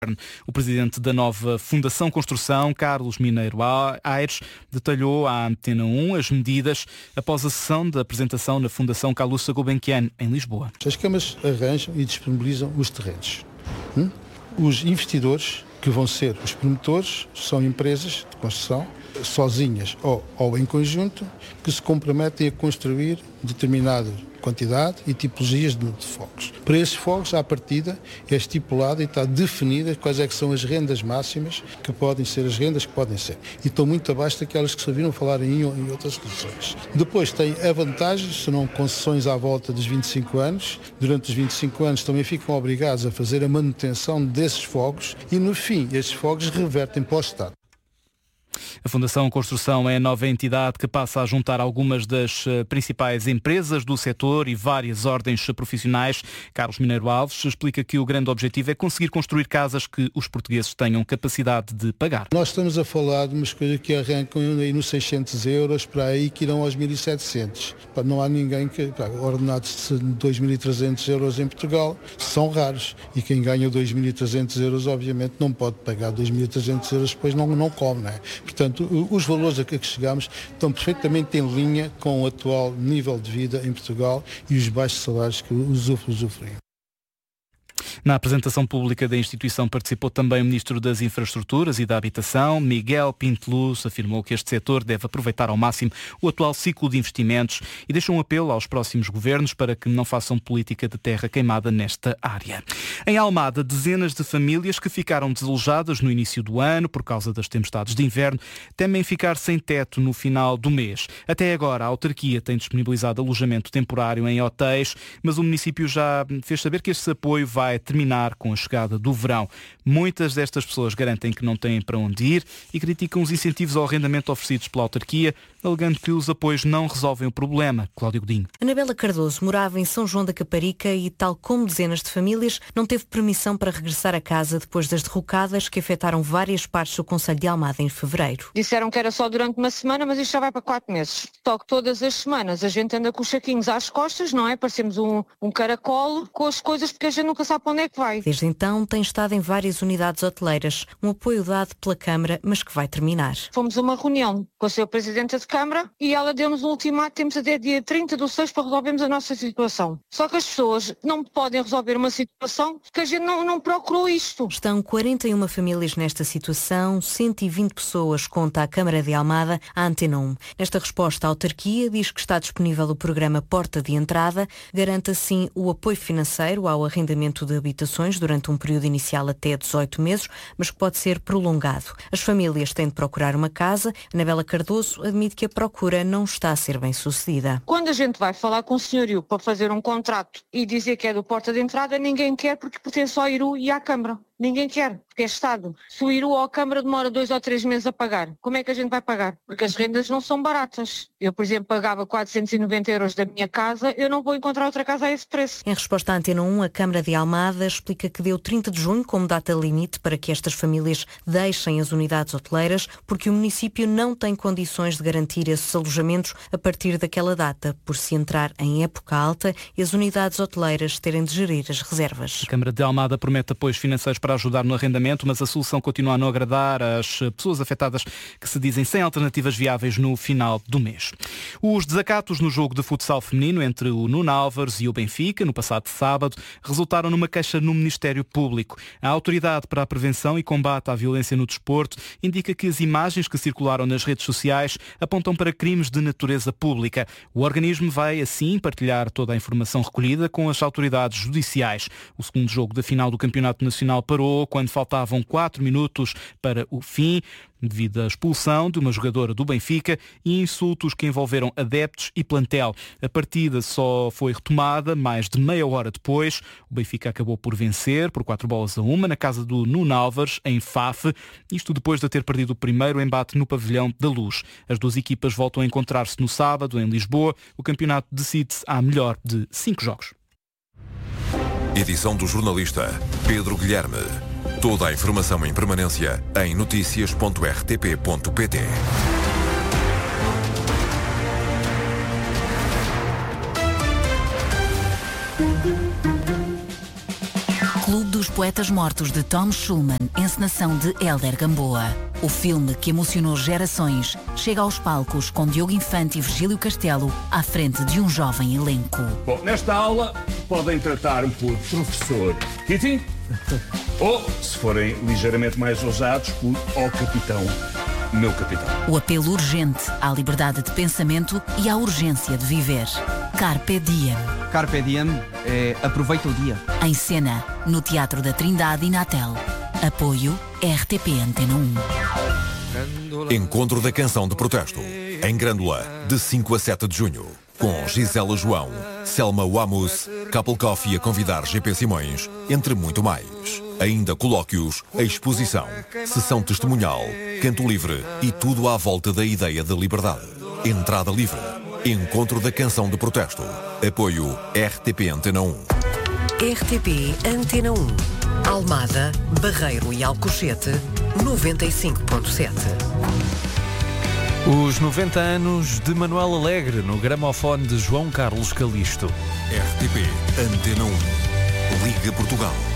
O presidente da nova Fundação Construção, Carlos Mineiro Aires, detalhou à Antena 1 as medidas após a sessão de apresentação na Fundação Calouste Gulbenkian, em Lisboa. As câmaras arranjam e disponibilizam os terrenos. Os investidores, que vão ser os promotores, são empresas de construção, sozinhas ou em conjunto, que se comprometem a construir determinada quantidade e tipologias de fogos. Para esses fogos, à partida, é estipulado e está definida quais é que são as rendas máximas que podem ser as rendas que podem ser. E estão muito abaixo daquelas que se ouviram falar em outras soluções. Depois tem a vantagem, serão concessões à volta dos 25 anos. Durante os 25 anos também ficam obrigados a fazer a manutenção desses fogos e, no fim, esses fogos revertem para o Estado. A Fundação Construção é a nova entidade que passa a juntar algumas das principais empresas do setor e várias ordens profissionais. Carlos Mineiro Alves explica que o grande objetivo é conseguir construir casas que os portugueses tenham capacidade de pagar. Nós estamos a falar de umas coisas que arrancam aí nos 600 euros, para aí que irão aos 1.700. Não há ninguém que... Ordenados de 2.300 euros em Portugal são raros. E quem ganha 2.300 euros, obviamente, não pode pagar 2.300 euros, depois não come, não é? Portanto, os valores a que chegamos estão perfeitamente em linha com o atual nível de vida em Portugal e os baixos salários que usufruem. Na apresentação pública da instituição participou também o Ministro das Infraestruturas e da Habitação. Miguel Pinteluz afirmou que este setor deve aproveitar ao máximo o atual ciclo de investimentos e deixou um apelo aos próximos governos para que não façam política de terra queimada nesta área. Em Almada, dezenas de famílias que ficaram desalojadas no início do ano por causa das tempestades de inverno temem ficar sem teto no final do mês. Até agora, a autarquia tem disponibilizado alojamento temporário em hotéis, mas o município já fez saber que este apoio vai terminar com a chegada do verão. Muitas destas pessoas garantem que não têm para onde ir e criticam os incentivos ao arrendamento oferecidos pela autarquia, alegando que os apoios não resolvem o problema. Cláudio Godinho. Anabela Cardoso morava em São João da Caparica e, tal como dezenas de famílias, não teve permissão para regressar a casa depois das derrocadas que afetaram várias partes do concelho de Almada em fevereiro. Disseram que era só durante uma semana, mas isto já vai para 4 meses. Só que todas as semanas a gente anda com os saquinhos às costas, não é? Parecemos um caracol com as coisas, porque a gente nunca sabe para onde é que vai. Desde então tem estado em várias unidades hoteleiras, um apoio dado pela Câmara, mas que vai terminar. Fomos a uma reunião com a Sra. Presidenta de Câmara e ela deu-nos um ultimato, temos até dia 30/6 para resolvermos a nossa situação. Só que as pessoas não podem resolver uma situação porque a gente não procurou isto. Estão 41 famílias nesta situação, 120 pessoas, conta a Câmara de Almada, à Antena 1. Nesta resposta, a autarquia diz que está disponível o programa Porta de Entrada, garante assim o apoio financeiro ao arrendamento de habitações durante um período inicial até 18 meses, mas que pode ser prolongado. As famílias têm de procurar uma casa. Anabela Cardoso admite que a procura não está a ser bem sucedida. Quando a gente vai falar com o senhorio para fazer um contrato e dizer que é do Porta de Entrada, ninguém quer porque pertence ao IRU e à Câmara. Ninguém quer, porque é Estado. Se o IRU ou a Câmara demora 2 ou 3 meses a pagar, como é que a gente vai pagar? Porque as rendas não são baratas. Eu, por exemplo, pagava 490 euros da minha casa, eu não vou encontrar outra casa a esse preço. Em resposta à Antena 1, a Câmara de Almada explica que deu 30 de junho como data limite para que estas famílias deixem as unidades hoteleiras, porque o município não tem condições de garantir esses alojamentos a partir daquela data, por se entrar em época alta e as unidades hoteleiras terem de gerir as reservas. A Câmara de Almada promete apoios financeiros para ajudar no arrendamento, mas a solução continua a não agradar às pessoas afetadas que se dizem sem alternativas viáveis no final do mês. Os desacatos no jogo de futsal feminino entre o Nuno Álvares e o Benfica, no passado sábado, resultaram numa queixa no Ministério Público. A Autoridade para a Prevenção e Combate à Violência no Desporto indica que as imagens que circularam nas redes sociais apontam para crimes de natureza pública. O organismo vai, assim, partilhar toda a informação recolhida com as autoridades judiciais. O segundo jogo da final do Campeonato Nacional parou quando faltavam 4 minutos para o fim, devido à expulsão de uma jogadora do Benfica e insultos que envolveram adeptos e plantel. A partida só foi retomada mais de meia hora depois. O Benfica acabou por vencer por 4-1 na casa do Nuno Álvares, em Faf, isto depois de ter perdido o primeiro embate no Pavilhão da Luz. As duas equipas voltam a encontrar-se no sábado, em Lisboa. O campeonato decide-se à melhor de 5 jogos. Edição do jornalista Pedro Guilherme. Toda a informação em permanência em noticias.rtp.pt. Clube dos Poetas Mortos de Tom Schulman, encenação de Hélder Gamboa. O filme que emocionou gerações chega aos palcos com Diogo Infante e Virgílio Castelo à frente de um jovem elenco. Bom, nesta aula podem tratar-me por professor Kitty ou, se forem ligeiramente mais ousados, por Capitão, meu capitão. O apelo urgente à liberdade de pensamento e à urgência de viver. Carpe Diem. Carpe Diem é aproveita o dia. Em cena, no Teatro da Trindade e Natel. Apoio RTP Antena 1. Encontro da Canção de Protesto, em Grândola, de 5 a 7 de junho. Com Gisela João, Selma Wamus, Couple Coffee a convidar GP Simões, entre muito mais. Ainda colóquios, exposição, sessão testemunhal, canto livre e tudo à volta da ideia de liberdade. Entrada livre. Encontro da Canção de Protesto. Apoio RTP Antena 1. RTP Antena 1. Almada, Barreiro e Alcochete, 95.7. Os 90 anos de Manuel Alegre no gramofone de João Carlos Calisto. RTP Antena 1. Liga Portugal.